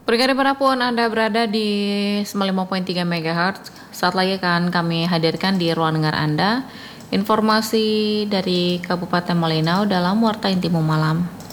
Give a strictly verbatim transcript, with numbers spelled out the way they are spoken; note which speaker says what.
Speaker 1: Berikut dimanapun Anda berada di sembilan puluh lima koma tiga megahertz, saat lagi akan kami hadirkan di ruang dengar Anda informasi dari Kabupaten Malinau dalam Warta Intimu Malam.